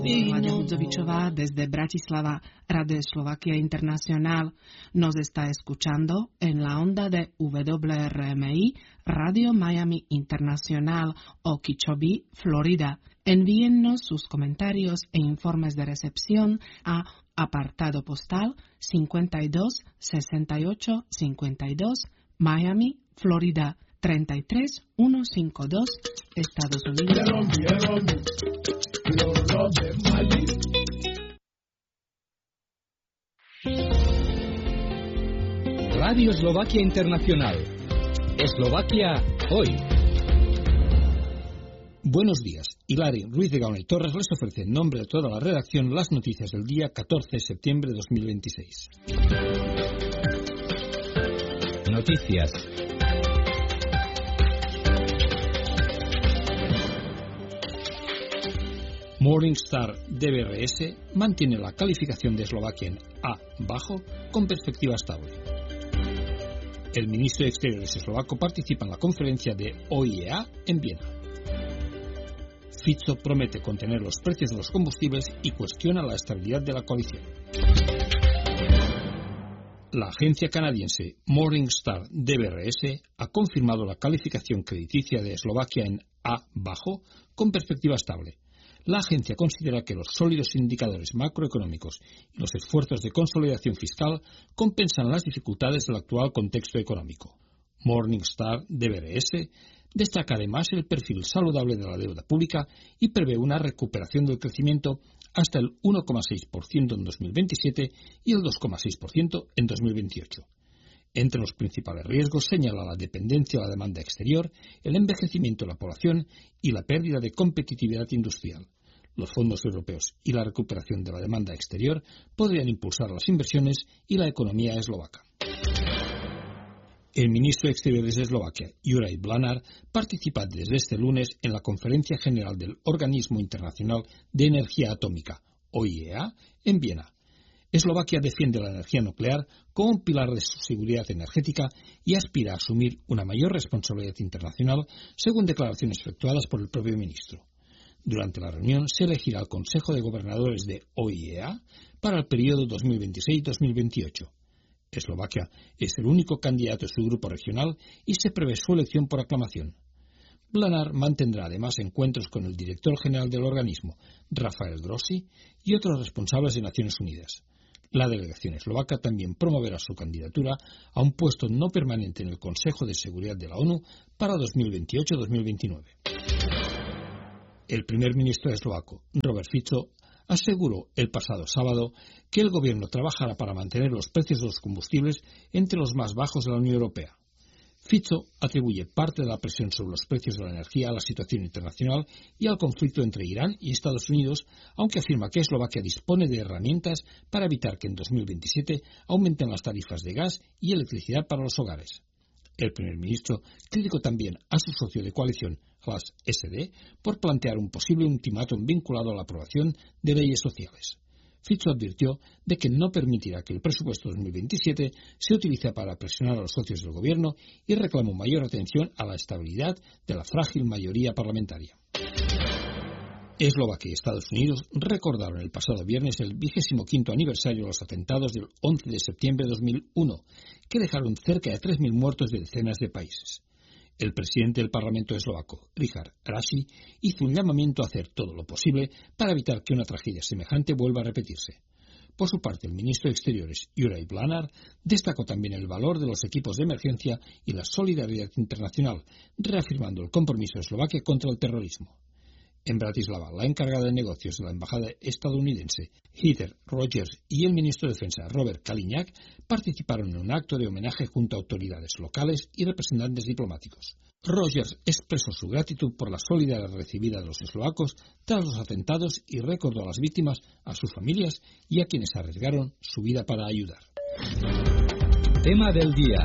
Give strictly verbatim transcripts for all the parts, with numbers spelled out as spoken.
Vladia Budzovičová desde Bratislava, Radio Eslovaquia Internacional. Nos está escuchando en la onda de W R M I, Radio Miami Internacional, Okeechobee, Florida. Envíennos sus comentarios e informes de recepción a apartado postal cincuenta y dos sesenta y ocho cincuenta y dos, Miami, Florida treinta y tres mil ciento cincuenta y dos, Estados Unidos. Radio Eslovaquia Internacional. Eslovaquia hoy. Buenos días. Hilari Ruiz de Gaona y Torres les ofrece en nombre de toda la redacción las noticias del día catorce de septiembre de dos mil veintiséis. Noticias. Morningstar D B R S mantiene la calificación de Eslovaquia en A bajo con perspectiva estable. El ministro de Exteriores eslovaco participa en la conferencia de O I E A en Viena. Fico promete contener los precios de los combustibles y cuestiona la estabilidad de la coalición. La agencia canadiense Morningstar D B R S ha confirmado la calificación crediticia de Eslovaquia en A bajo con perspectiva estable. La agencia considera que los sólidos indicadores macroeconómicos y los esfuerzos de consolidación fiscal compensan las dificultades del actual contexto económico. Morningstar D B R S destaca además el perfil saludable de la deuda pública y prevé una recuperación del crecimiento hasta el uno coma seis por ciento en dos mil veintisiete y el dos coma seis por ciento en dos mil veintiocho. Entre los principales riesgos señala la dependencia de la demanda exterior, el envejecimiento de la población y la pérdida de competitividad industrial. Los fondos europeos y la recuperación de la demanda exterior podrían impulsar las inversiones y la economía eslovaca. El ministro de Exteriores de Eslovaquia, Juraj Blanár, participa desde este lunes en la Conferencia General del Organismo Internacional de Energía Atómica, O I E A, en Viena. Eslovaquia defiende la energía nuclear como un pilar de su seguridad energética y aspira a asumir una mayor responsabilidad internacional, según declaraciones efectuadas por el propio ministro. Durante la reunión se elegirá el Consejo de Gobernadores de O I E A para el periodo dos mil veintiséis dos mil veintiocho. Eslovaquia es el único candidato de su grupo regional y se prevé su elección por aclamación. Blanár mantendrá además encuentros con el director general del organismo, Rafael Grossi, y otros responsables de Naciones Unidas. La delegación eslovaca también promoverá su candidatura a un puesto no permanente en el Consejo de Seguridad de la ONU para dos mil veintiocho dos mil veintinueve. El primer ministro eslovaco, Robert Fico, aseguró el pasado sábado que el gobierno trabajará para mantener los precios de los combustibles entre los más bajos de la Unión Europea. Fico atribuye parte de la presión sobre los precios de la energía a la situación internacional y al conflicto entre Irán y Estados Unidos, aunque afirma que Eslovaquia dispone de herramientas para evitar que en dos mil veintisiete aumenten las tarifas de gas y electricidad para los hogares. El primer ministro criticó también a su socio de coalición, las S D, por plantear un posible ultimátum vinculado a la aprobación de leyes sociales. Fico advirtió de que no permitirá que el presupuesto dos mil veintisiete se utilice para presionar a los socios del gobierno y reclamó mayor atención a la estabilidad de la frágil mayoría parlamentaria. Eslovaquia y Estados Unidos recordaron el pasado viernes el vigésimo quinto aniversario de los atentados del once de septiembre de dos mil uno, que dejaron cerca de tres mil muertos de decenas de países. El presidente del Parlamento eslovaco, Richard Raši, hizo un llamamiento a hacer todo lo posible para evitar que una tragedia semejante vuelva a repetirse. Por su parte, el ministro de Exteriores, Juraj Blanár, destacó también el valor de los equipos de emergencia y la solidaridad internacional, reafirmando el compromiso de Eslovaquia contra el terrorismo. En Bratislava, la encargada de negocios de la embajada estadounidense, Heather Rogers, y el ministro de Defensa, Robert Kaliňák, participaron en un acto de homenaje junto a autoridades locales y representantes diplomáticos. Rogers expresó su gratitud por la solidaridad recibida de los eslovacos tras los atentados y recordó a las víctimas, a sus familias y a quienes arriesgaron su vida para ayudar. Tema del día.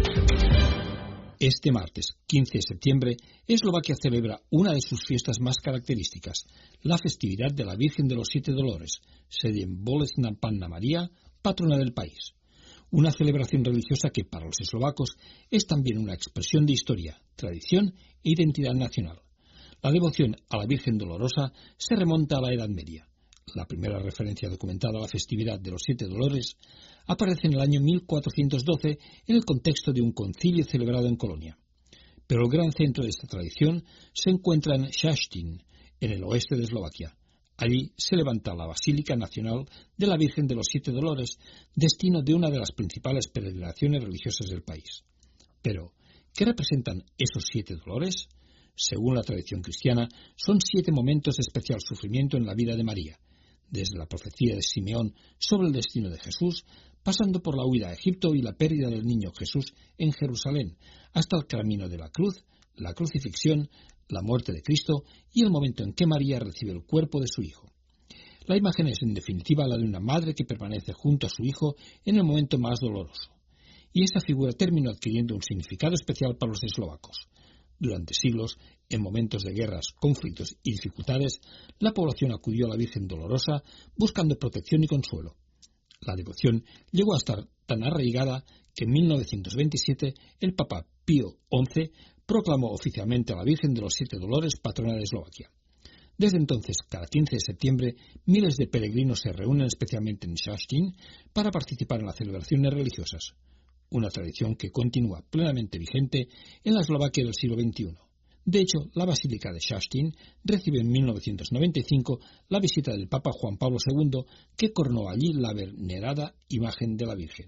Este martes, quince de septiembre, Eslovaquia celebra una de sus fiestas más características, la festividad de la Virgen de los Siete Dolores, Sedem Bolestná Panna María, patrona del país. Una celebración religiosa que para los eslovacos es también una expresión de historia, tradición e identidad nacional. La devoción a la Virgen Dolorosa se remonta a la Edad Media. La primera referencia documentada a la festividad de los Siete Dolores aparece en el año mil cuatrocientos doce en el contexto de un concilio celebrado en Colonia. Pero el gran centro de esta tradición se encuentra en Šaštín, en el oeste de Eslovaquia. Allí se levanta la Basílica Nacional de la Virgen de los Siete Dolores, destino de una de las principales peregrinaciones religiosas del país. Pero, ¿qué representan esos siete dolores? Según la tradición cristiana, son siete momentos de especial sufrimiento en la vida de María, desde la profecía de Simeón sobre el destino de Jesús, pasando por la huida a Egipto y la pérdida del niño Jesús en Jerusalén, hasta el camino de la cruz, la crucifixión, la muerte de Cristo y el momento en que María recibe el cuerpo de su hijo. La imagen es en definitiva la de una madre que permanece junto a su hijo en el momento más doloroso. Y esa figura terminó adquiriendo un significado especial para los eslovacos. Durante siglos, en momentos de guerras, conflictos y dificultades, la población acudió a la Virgen Dolorosa buscando protección y consuelo. La devoción llegó a estar tan arraigada que en mil novecientos veintisiete el Papa Pío once proclamó oficialmente a la Virgen de los Siete Dolores patrona de Eslovaquia. Desde entonces, cada quince de septiembre, miles de peregrinos se reúnen especialmente en Šaštín para participar en las celebraciones religiosas, una tradición que continúa plenamente vigente en la Eslovaquia del siglo veintiuno. De hecho, la Basílica de Šaštín recibe en mil novecientos noventa y cinco la visita del Papa Juan Pablo segundo, que coronó allí la venerada imagen de la Virgen.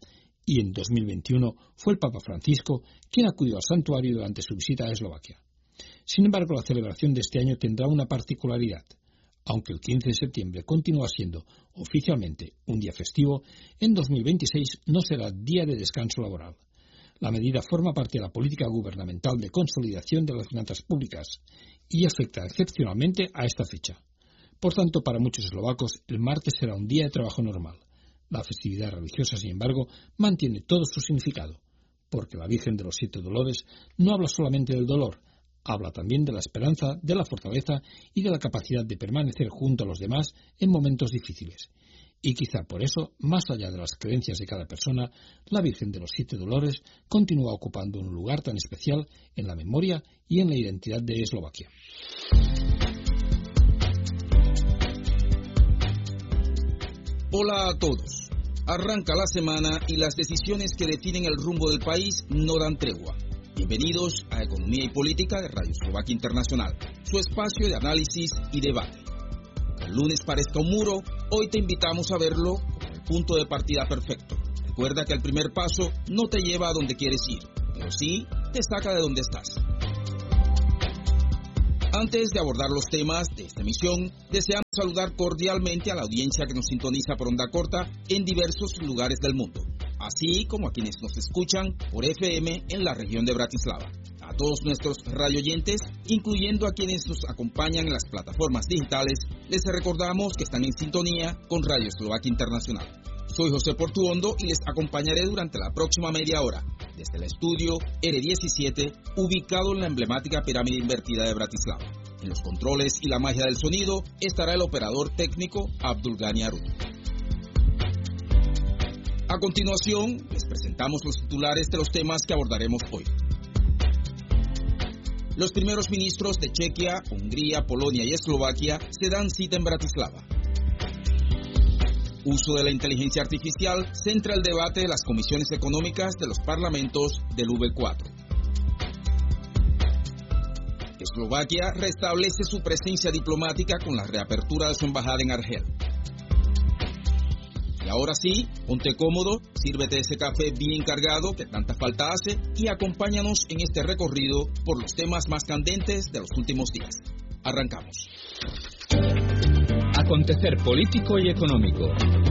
Y en dos mil veintiuno fue el Papa Francisco quien acudió al santuario durante su visita a Eslovaquia. Sin embargo, la celebración de este año tendrá una particularidad. Aunque el quince de septiembre continúa siendo oficialmente un día festivo, en dos mil veintiséis no será día de descanso laboral. La medida forma parte de la política gubernamental de consolidación de las finanzas públicas y afecta excepcionalmente a esta fecha. Por tanto, para muchos eslovacos, el martes será un día de trabajo normal. La festividad religiosa, sin embargo, mantiene todo su significado, porque la Virgen de los Siete Dolores no habla solamente del dolor, habla también de la esperanza, de la fortaleza y de la capacidad de permanecer junto a los demás en momentos difíciles. Y quizá por eso, más allá de las creencias de cada persona, la Virgen de los Siete Dolores continúa ocupando un lugar tan especial en la memoria y en la identidad de Eslovaquia. Hola a todos. Arranca la semana y las decisiones que definen el rumbo del país no dan tregua. Bienvenidos a Economía y Política de Radio Eslovaquia Internacional, su espacio de análisis y debate. Que el lunes parezca un muro, hoy te invitamos a verlo como el punto de partida perfecto. Recuerda que el primer paso no te lleva a donde quieres ir, pero sí te saca de donde estás. Antes de abordar los temas de esta emisión, deseamos saludar cordialmente a la audiencia que nos sintoniza por onda corta en diversos lugares del mundo, así como a quienes nos escuchan por F M en la región de Bratislava. A todos nuestros radioyentes, incluyendo a quienes nos acompañan en las plataformas digitales, les recordamos que están en sintonía con Radio Eslovaquia Internacional. Soy José Portuondo y les acompañaré durante la próxima media hora, desde el estudio R diecisiete, ubicado en la emblemática pirámide invertida de Bratislava. En los controles y la magia del sonido estará el operador técnico Abdulgani Arun. A continuación, les presentamos los titulares de los temas que abordaremos hoy. Los primeros ministros de Chequia, Hungría, Polonia y Eslovaquia se dan cita en Bratislava. Uso de la inteligencia artificial centra el debate de las comisiones económicas de los parlamentos del V cuatro. Eslovaquia restablece su presencia diplomática con la reapertura de su embajada en Argel. Y ahora sí, ponte cómodo, sírvete ese café bien cargado que tanta falta hace y acompáñanos en este recorrido por los temas más candentes de los últimos días. Arrancamos. Acontecer político y económico.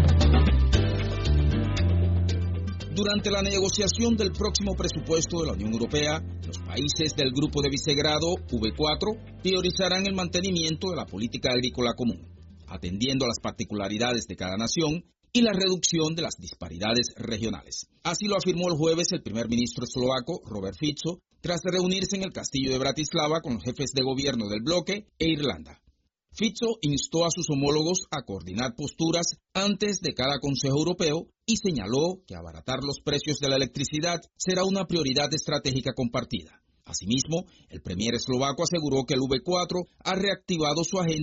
Durante la negociación del próximo presupuesto de la Unión Europea, los países del Grupo de Visegrado, V cuatro, priorizarán el mantenimiento de la política agrícola común, atendiendo a las particularidades de cada nación y la reducción de las disparidades regionales. Así lo afirmó el jueves el primer ministro eslovaco, Robert Fico, tras reunirse en el castillo de Bratislava con los jefes de gobierno del bloque e Irlanda. Fico instó a sus homólogos a coordinar posturas antes de cada Consejo Europeo y señaló que abaratar los precios de la electricidad será una prioridad estratégica compartida. Asimismo, el premier eslovaco aseguró que el V cuatro ha reactivado su agenda y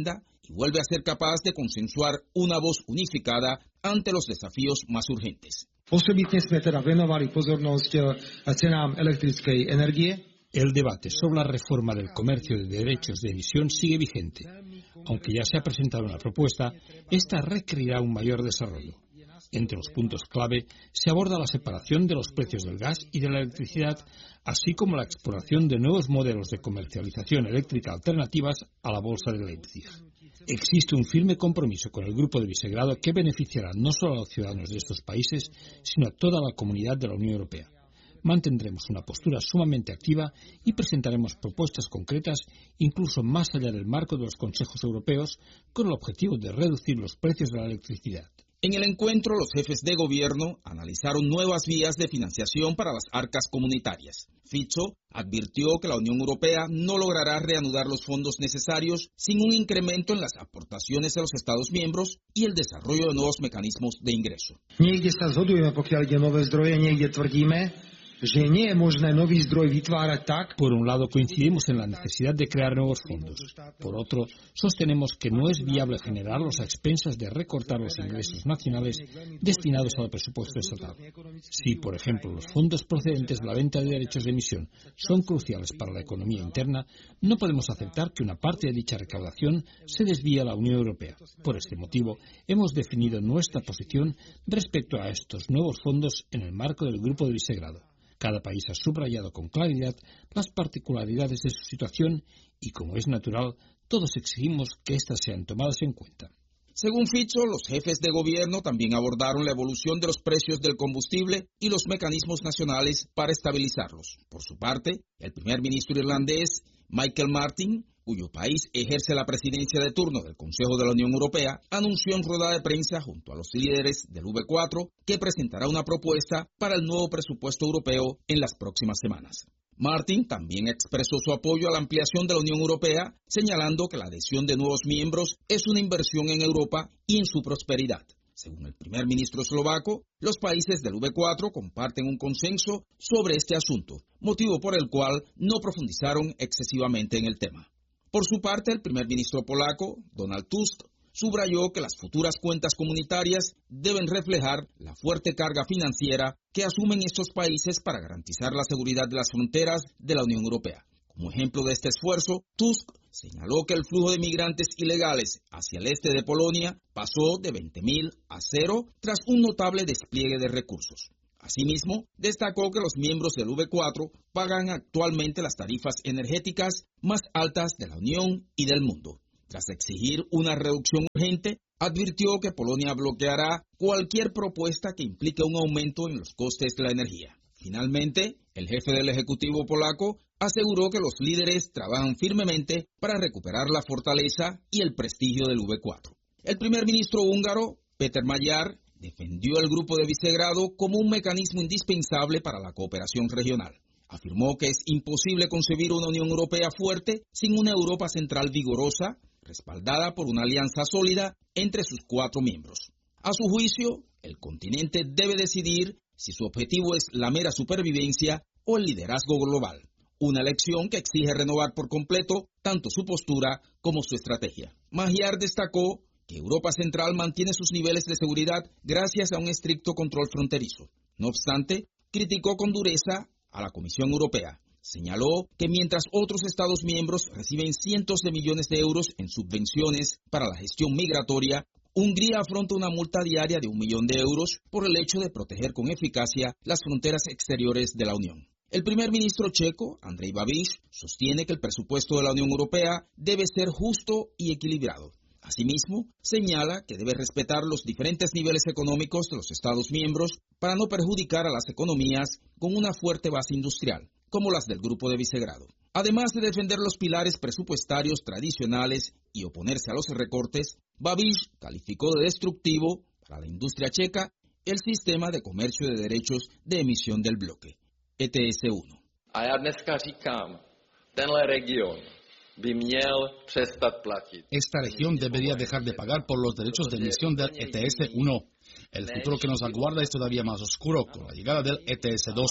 y vuelve a ser capaz de consensuar una voz unificada ante los desafíos más urgentes. Osobitne sme teda venovali pozornosť cenám elektrickej energie. El debate sobre la reforma del comercio de derechos de emisión sigue vigente. Aunque ya se ha presentado una propuesta, esta requerirá un mayor desarrollo. Entre los puntos clave se aborda la separación de los precios del gas y de la electricidad, así como la exploración de nuevos modelos de comercialización eléctrica alternativas a la bolsa de Leipzig. Existe un firme compromiso con el Grupo de Visegrado que beneficiará no solo a los ciudadanos de estos países, sino a toda la comunidad de la Unión Europea. Mantendremos una postura sumamente activa y presentaremos propuestas concretas, incluso más allá del marco de los consejos europeos, con el objetivo de reducir los precios de la electricidad. En el encuentro, los jefes de gobierno analizaron nuevas vías de financiación para las arcas comunitarias. Fico advirtió que la Unión Europea no logrará reanudar los fondos necesarios sin un incremento en las aportaciones de los Estados miembros y el desarrollo de nuevos mecanismos de ingreso. Niekde sa zhodujeme, pokiaľ ide nové zdroje, niekde tvrdíme, že nie je možné nový zdroj vytvárať tak. Por un lado, coincidimos en la necesidad de crear nuevos fondos. Por otro, sostenemos que no es viable generarlos a expensas de recortar los ingresos nacionales destinados al presupuesto estatal. Si, por ejemplo, los fondos procedentes de la venta de derechos de emisión son cruciales para la economía interna, no podemos aceptar que una parte de dicha recaudación se desvíe a la Unión Europea. Por este motivo, hemos definido nuestra posición respecto a estos nuevos fondos en el marco del Grupo de Visegrado. Cada país ha subrayado con claridad las particularidades de su situación y, como es natural, todos exigimos que éstas sean tomadas en cuenta. Según Fico, los jefes de gobierno también abordaron la evolución de los precios del combustible y los mecanismos nacionales para estabilizarlos. Por su parte, el primer ministro irlandés, Michael Martin, cuyo país ejerce la presidencia de turno del Consejo de la Unión Europea, anunció en rueda de prensa junto a los líderes del V cuatro que presentará una propuesta para el nuevo presupuesto europeo en las próximas semanas. Martin también expresó su apoyo a la ampliación de la Unión Europea, señalando que la adhesión de nuevos miembros es una inversión en Europa y en su prosperidad. Según el primer ministro eslovaco, los países del V cuatro comparten un consenso sobre este asunto, motivo por el cual no profundizaron excesivamente en el tema. Por su parte, el primer ministro polaco, Donald Tusk, subrayó que las futuras cuentas comunitarias deben reflejar la fuerte carga financiera que asumen estos países para garantizar la seguridad de las fronteras de la Unión Europea. Como ejemplo de este esfuerzo, Tusk señaló que el flujo de migrantes ilegales hacia el este de Polonia pasó de veinte mil a cero tras un notable despliegue de recursos. Asimismo, destacó que los miembros del V cuatro pagan actualmente las tarifas energéticas más altas de la Unión y del mundo. Tras exigir una reducción urgente, advirtió que Polonia bloqueará cualquier propuesta que implique un aumento en los costes de la energía. Finalmente, el jefe del Ejecutivo polaco aseguró que los líderes trabajan firmemente para recuperar la fortaleza y el prestigio del V cuatro. El primer ministro húngaro, Péter Magyar, defendió el Grupo de Visegrado como un mecanismo indispensable para la cooperación regional. Afirmó que es imposible concebir una Unión Europea fuerte sin una Europa central vigorosa, respaldada por una alianza sólida entre sus cuatro miembros. A su juicio, el continente debe decidir si su objetivo es la mera supervivencia o el liderazgo global, una elección que exige renovar por completo tanto su postura como su estrategia. Magyar destacó que Europa Central mantiene sus niveles de seguridad gracias a un estricto control fronterizo. No obstante, criticó con dureza a la Comisión Europea. Señaló que mientras otros Estados miembros reciben cientos de millones de euros en subvenciones para la gestión migratoria, Hungría afronta una multa diaria de un millón de euros por el hecho de proteger con eficacia las fronteras exteriores de la Unión. El primer ministro checo, Andrej Babiš, sostiene que el presupuesto de la Unión Europea debe ser justo y equilibrado. Asimismo, señala que debe respetar los diferentes niveles económicos de los Estados miembros para no perjudicar a las economías con una fuerte base industrial, como las del Grupo de Visegrado. Además de defender los pilares presupuestarios tradicionales y oponerse a los recortes, Babiš calificó de destructivo para la industria checa el sistema de comercio de derechos de emisión del bloque, E T S uno. A já dneska říkám, tenhle region by měl přestat platit. Esta región debería dejar de pagar por los derechos de emisión del E T S uno. El futuro que nos aguarda es todavía más oscuro con la llegada del E T S dos.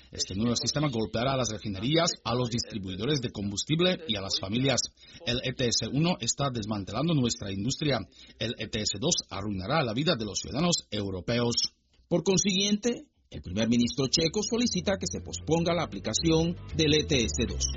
Este nuevo sistema golpeará a las refinerías, a los distribuidores de combustible y a las familias. El E T S uno está desmantelando nuestra industria. El E T S dos arruinará la vida de los ciudadanos europeos. Por consiguiente, el primer ministro checo solicita que se posponga la aplicación del E T S dos.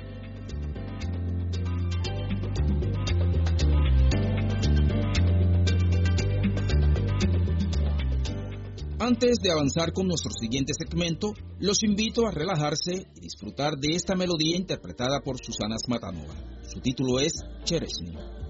Antes de avanzar con nuestro siguiente segmento, los invito a relajarse y disfrutar de esta melodía interpretada por Susana Smatanova. Su título es Chereshny.